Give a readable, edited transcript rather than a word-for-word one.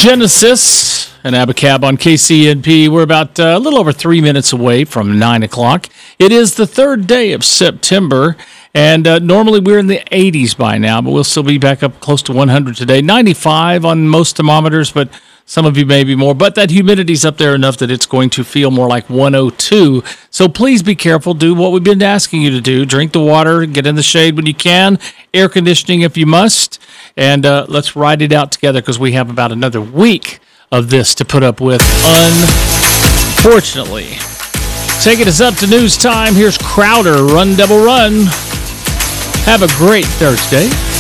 Genesis and Abacab on KCNP. We're about a little over 3 minutes away from 9 o'clock. It is the third day of September, and normally we're in the 80s by now, but we'll still be back up close to 100 today. 95 on most thermometers, but some of you may be more. But that humidity's up there enough that it's going to feel more like 102. So please be careful. Do what we've been asking you to do. Drink the water. Get in the shade when you can. Air conditioning if you must. And let's ride it out together because we have about another week of this to put up with, unfortunately. Taking us up to news time, here's Crowder, Run Devil Run. Have a great Thursday.